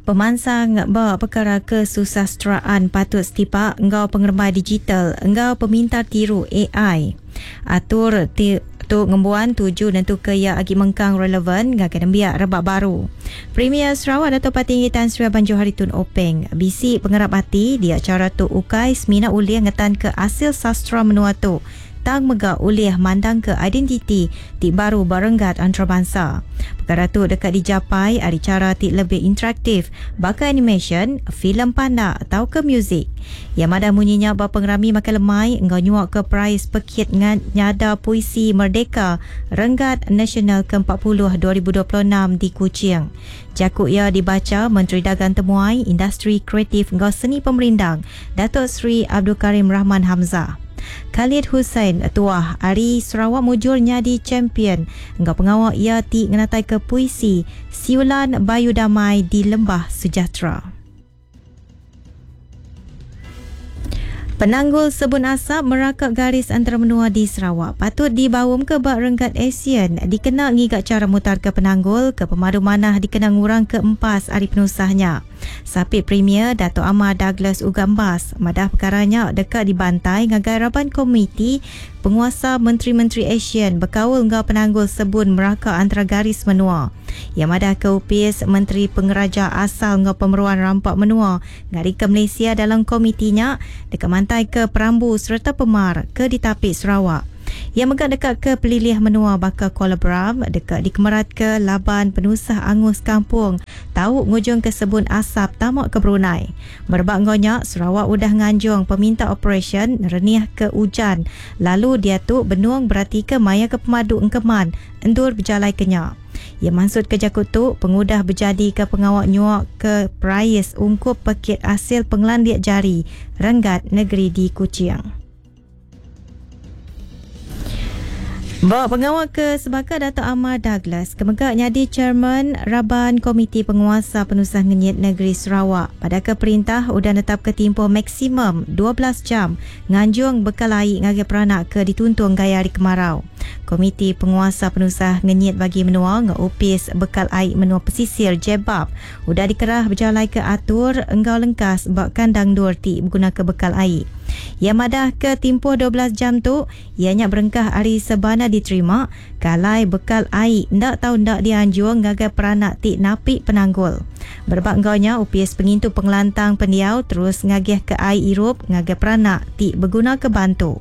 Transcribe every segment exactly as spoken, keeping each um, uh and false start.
Pemansang ba perkara kesusasteraan patut setipak engkau pengeremai digital, engkau pemintar tiru A I. Atur ti tu ngembuan tuju dan tu ke ya agi mengkang relevan ngakan biak rebak baru. Premier Sarawak Dato' Patinggi Tan Sri Abang Johari Tun Openg bisi pengerap hati dia acara tu ukai semina uliah ngetan ke asil sastra menua tu tang mega uliah mandang ke identiti ti baru berenggat antarabangsa. Perkara tu dekat dijapai ari cara ti lebih interaktif baka animation, filem panda atau ke muzik. Yang madah munyinya ba pengrami makan lemai engkau nyuak ke prize pekit ngan nyada puisi merdeka Renggat Nasional ke empat puluh dua ribu dua puluh enam di Kuching. Jakut ia dibaca Menteri Dagang Temuai, Industri Kreatif engkau Seni Pemerindang Datuk Seri Abdul Karim Rahman Hamzah. Khalid Hussein tuah Ari Sarawak mujur nyadi champion engkau pengawal ia ti ngenatai ke puisi Siulan Bayu Damai di Lembah Sejahtera. Penanggul Sebun Asap merakak garis antara menua di Sarawak patut dibawum ke bak Renggat Asian dikenal ngigak cara mutar ke penanggul ke pemadu manah dikenal ngurang ke empas hari penusahnya. Sapit Premier Dato' Amar Douglas Ugambas madah perkaranya dekat dibantai ngagai raban komiti penguasa Menteri-Menteri Asian berkawal ngau penanggul Sebun merakak antara garis menua. Yang madah ke upis Menteri Pengeraja asal ngau pemeruan rampak menua ngari ke Malaysia dalam komitinya dekat mantai ke Perambu serta Pemar ke ditapik Sarawak. Yang megak dekat ke pelilih menua baka Kuala Bram dekat di Kemerat ke Laban Penusah Angus Kampung tahu ngujung ke Sebun Asap tamak ke Brunei. Berbak ngonya Sarawak udah nganjung peminta operation reniah ke hujan lalu dia tu benuang berarti ke maya ke pemadu engkeman endur berjalai kenyak. Ia maksud ke jakut tu pengudah berjadi ke pengawak nyuak ke prize ungkup pekit hasil penglandiak jari Renggat Negeri di Kuching. Bawa pengawal ke Sebaka Dato' Amar Douglas kemegak nyadi Chairman Raban Komiti Penguasa Penusah Ngenyit Negeri Sarawak pada ke perintah udah netap ke tempoh maksimum dua belas jam nganjung bekal air ngagai peranak ke dituntung gaya hari kemarau. Komiti Penguasa Penusah Ngenyit bagi menua ngupis bekal air menua pesisir Jebab udah dikerah berjalai ke atur engkau lengkas bak kandang dur ti berguna ke bekal air. Yang madah ke tempoh dua belas jam tu ianya berengkah hari sebana diterima kalai bekal air ndak tahu ndak dianjung ngagai peranak ti napik penanggul. Berbak ngaunya upis pengintu pengelantang pendiau terus ngagih ke air irup ngagai peranak ti berguna ke bantu.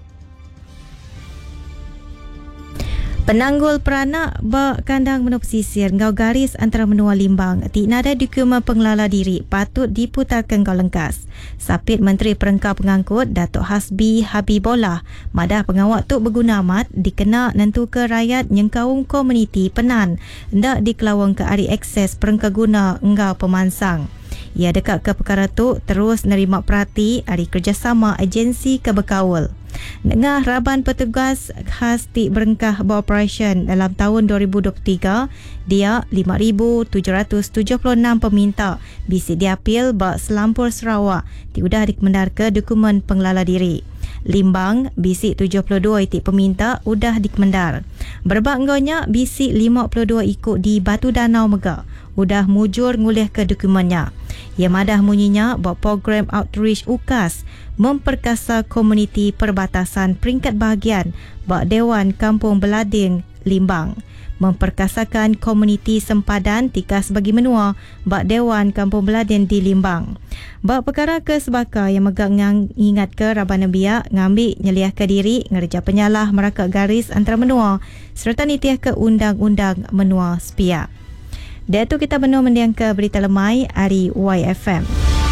Penanggul peranak bak kandang menua pesisir ngau garis antara menua Limbang ti nada dokumen pengelala diri patut diputarkan ngau lengkas. Sapit Menteri Perengkau Pengangkut Datuk Hasbi Habibullah madah pengawak tu berguna amat dikena nentu ke rakyat nyengkaung komuniti penan ndak dikelawang ke ari akses perengkau guna ngau pemansang. Ia dekat ke perkara tu terus nerima perhati ari kerjasama agensi kebekawal. Ngah Raban Petugas Khas Ti Berengkah Beroperasi dalam tahun dua ribu dua puluh tiga, dia lima ribu tujuh ratus tujuh puluh enam peminta bisi diapil bak Selampur Sarawak diudah dikemendar ke dokumen pengelala diri. Limbang bisi tujuh puluh dua itik peminta udah dikemendar. Berbak ngonya bisi lima puluh dua ikut di Batu Danau Megak udah mujur ngulih ke dokumennya. Ia madah munyinya buat program outreach U K A S memperkasa komuniti perbatasan peringkat bahagian buat Dewan Kampung Belading Limbang. Memperkasakan komuniti sempadan tikas bagi menua buat Dewan Kampung Belading di Limbang. Buat perkara ke Sebaka yang megak ingat ke Rabana Biak ngambil nyeliah ke diri ngerja penyalah merakak garis antara menua serta nitiah ke undang-undang menua sepiak. Dia tu kita benua mendiang ke berita lemai hari Y F M.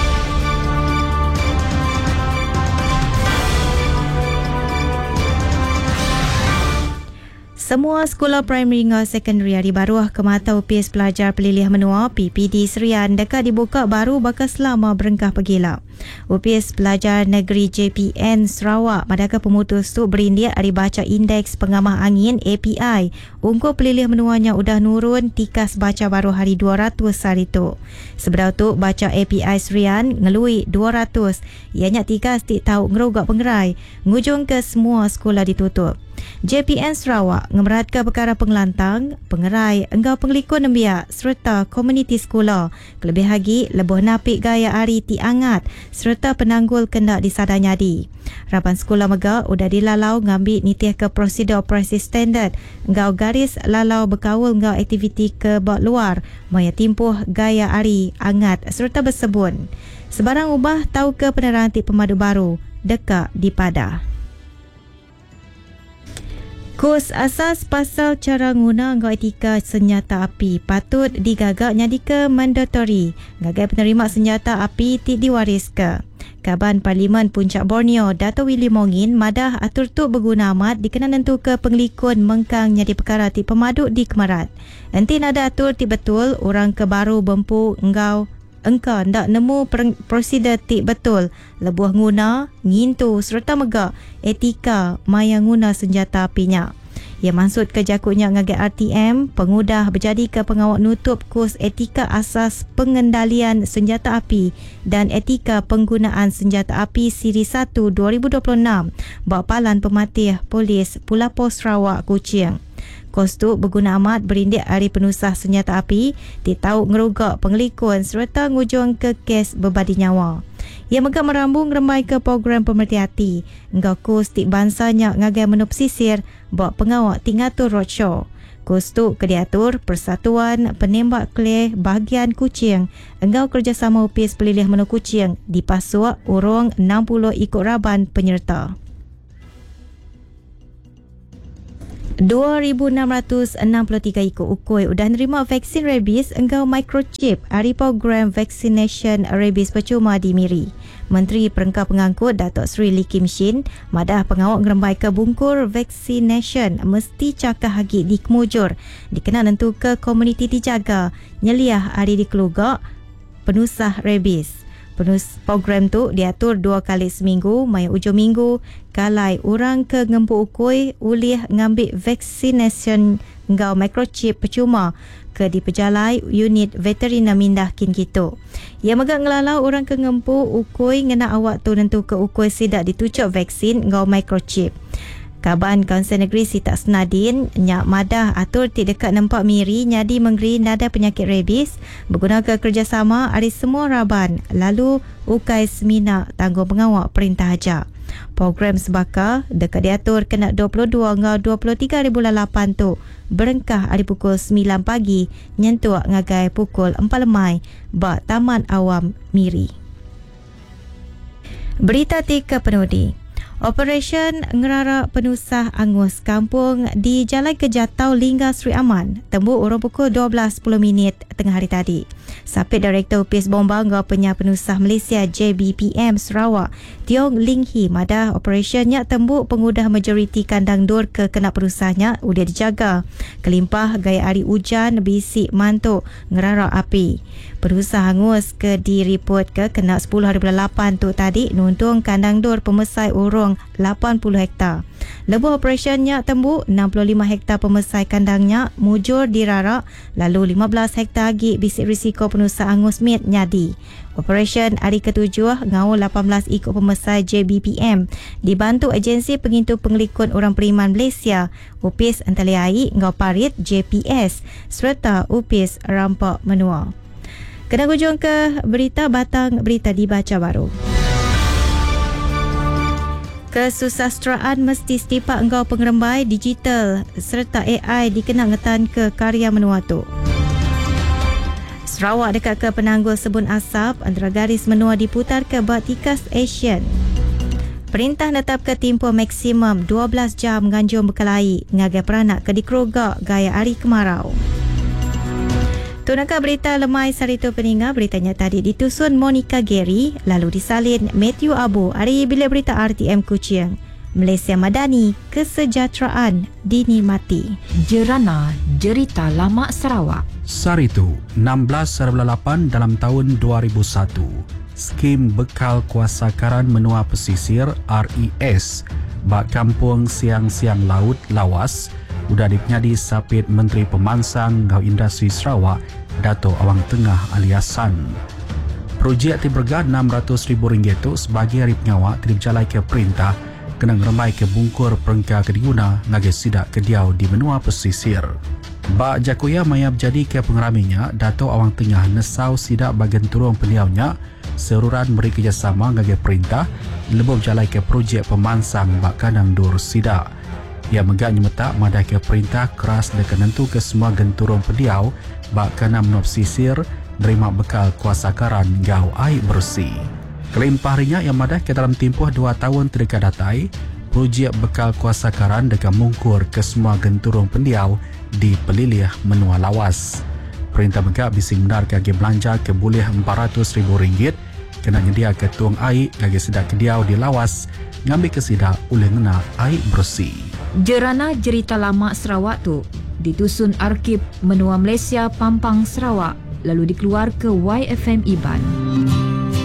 Semua sekolah primary dan secondary hari baruah ke mata upis pelajar pelilih menua P P D Serian dekat dibuka baru bakal selama berengkah pegila. Upis pelajar negeri J P N Sarawak madaka pemutus tu berindia hari baca indeks pengamah angin A P I. Ungkup pelilih menuanya udah nurun tikas baca baru hari dua ratus hari tu. Sebelah tu baca A P I Serian ngelui dua ratus. Ianya tikas tik tahu ngerugak pengerai. Ngujung ke semua sekolah ditutup. J P N Sarawak ngemeratkan perkara pengelantang, pengerai, enggau pengelikun nembiak serta komuniti sekolah. Kelebih lagi, lebuh napik gaya ari ti angat serta penanggul kendak disadanyadi. Raban sekolah megak udah dilalau ngambil nitih ke prosedur operasi standard. Enggau garis lalau berkawal enggau aktiviti ke bawah luar, maya timpuh gaya ari angat serta bersebun. Sebarang ubah tahu ke penerangan tip pemadu baru dekat di Padah. Kurs asas pasal cara guna ngau etika senjata api patut digagak nyadi ke mandatori. Gagai penerima senjata api tik diwaris ke. Kaban Parlimen Puncak Borneo, Dato' Willy Mongin, madah atur tu berguna amat dikenal tentu ke penglikun mengkang nyadi perkara tik pemaduk di Kemarat. Enti nada atur tik betul, orang ke baru bempu engkau engkau ndak nemu prosedur tik betul. Lebuh guna, ngintu serta megak etika maya guna senjata apinya. Ia maksud ke jakutnya ngagai R T M, pengudah berjadi ke pengawal nutup kurs etika asas pengendalian senjata api dan etika penggunaan senjata api Siri satu dua ribu dua puluh enam Bapalan Pematih Polis Pulapos Sarawak Kuching. Kos tu berguna amat berindik hari penusah senjata api, ditau ngerugak pengelikun serta ngujung ke kes berbadi nyawa. Ia megak merambung remai ke program pemerhati hati. Engkau kos tik bansanya ngagai menu pesisir, buat pengawak tik ngatur roadshow. Kos tu kediatur Persatuan Penembak Kelih Bahagian Kuching. Engkau kerjasama upis pelilih menu Kuching di Pasuak urung enam puluh ikut raban penyerta. dua ribu enam ratus enam puluh tiga ikut ukui udah nerima vaksin rabies engkau microchip hari program vaccination rabies percuma di Miri. Menteri Perengkap Pengangkut Datuk Seri Lee Kim Shin madah pengawak ngerembai ke bungkur vaccination mesti cakah hagi di kemujur dikenal tentu ke komuniti dijaga nyeliah hari dikelugak penusah rabies. Penus program tu diatur dua kali seminggu, maya ujung minggu, kalai orang ke ngempu ukui ulih ngambil vaccination ngau microchip percuma ke di pejalai unit veterina mindah kin gitu. Ia megak ngelalau orang ke ngempu ukui ngena awak tu nentu ke ukui sidak ditucuk vaksin ngau microchip. Kaban Kaunsil Negeri Sitak Senadin nyak madah atur tik dekat nempak Miri nyadi menggeri nada penyakit rabies berguna ke kerjasama ari semua raban lalu ukai semina tanggung pengawak perintah haja. Program sebaka dekat diatur kena dua puluh dua hingga dua puluh tiga ribu lapan tu berengkah hari pukul sembilan pagi nyentuak ngagai pukul empat lemai bak Taman Awam Miri. Berita tiga penudi. Operesen ngerara penusah angus kampung di Jalan Kejatau Lingga Sri Aman tembuk urung pukul dua belas sepuluh minit tengah hari tadi. Sapit Direktur Upis Bomba ngau Penya Penusah Malaysia J B P M Sarawak Tiong Ling Hee madah operasennya tembuk pengudah majoriti kandang dur ke kena penusahnya udah dijaga. Kelimpah gaya hari hujan bisik mantuk ngerara api. Penusah angus ke diripot ke kena sepuluh hari bulan lapan tu tadi nuntung kandang dur pemesai urung lapan puluh hektar. Lebuh operasennya tembuk enam puluh lima hektar pemesai kandangnya mujur dirarak lalu lima belas hektar lagi bisik risiko penusah angus mit nyadi. Operesen hari ketujuh ngau lapan belas ikut pemesai J B P M dibantu agensi pengintu pengelikun orang periman Malaysia Upis Antaliai ngau Parit J P S serta Upis Rampak Menua. Kena hujung ke berita batang berita dibaca baru. Kesusastraan mesti setipak engkau pengerembai digital serta A I dikenal ngetan ke karya menua tu. Sarawak dekat ke penanggul sebun asap antara garis menua diputar ke Batikas Asian. Perintah netap ke tempoh maksimum dua belas jam nganjung berkelahi ngagai peranak ke dikerogak gaya hari kemarau. Tunakah berita lemai Sarito Peninga, beritanya tadi ditusun Monica Gary, lalu disalin Matthew Abu. Hari bila berita R T M Kuching. Malaysia Madani, kesejahteraan dinikmati. Jerana Jerita Lama Sarawak. Sarito enam belas lapan dalam tahun dua ribu satu. Skim Bekal Kuasakaran Menua Pesisir R E S bak Kampung Siang-Siang Laut Lawas udah dipenyadi sapit Menteri Pemansang Gau Industri Sarawak Dato' Awang Tengah Aliasan. Projek diberga enam ratus ribu ringgit tu sebagai hari pengawak diberjalai ke perintah kena ngeremai ke bungkur perengka kediguna ngage sidak kediau di benua pesisir. Bak Jakoya maya berjadi ke pengeraminya, Dato' Awang Tengah nesau sidak bagian turun pendiaunya seruran beri kerjasama ngage perintah lebih berjalai ke projek pemansang bak kandang dur sidak. Ia megak nyemetak madah ke perintah keras dekat nentu ke semua genturung pendiau bak kandang benua pesisir nerima bekal kuasa karan gau air bersih. Kelimpah rinya yang madah ke dalam tempoh dua tahun terdekat datai, projek bekal kuasa karan dekat mungkur ke semua genturung pendiau di pelilih menua lawas. Perintah megak bising benar kage belanja ke boleh empat ratus ribu ringgit kena nyedia ke tuang air kage sedak kediau di lawas ngambil ke sidak oleh ngena air bersih. Jerana Jerita Lama Sarawak tu ditusun Arkib Menua Malaysia Pampang Sarawak lalu dikeluar ke Y F M Iban.